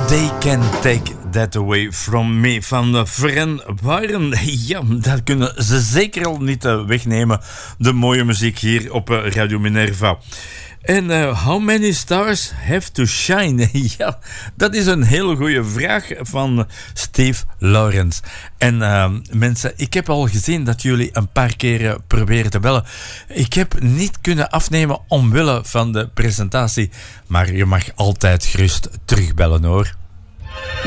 They Can Take That Away From Me van Fren Waren. Ja, dat kunnen ze zeker al niet wegnemen. De mooie muziek hier op Radio Minerva. En how many stars have to shine? Ja, dat is een hele goede vraag van Steve Lawrence. En mensen, ik heb al gezien dat jullie een paar keer proberen te bellen. Ik heb niet kunnen afnemen omwille van de presentatie. Maar je mag altijd gerust terugbellen hoor.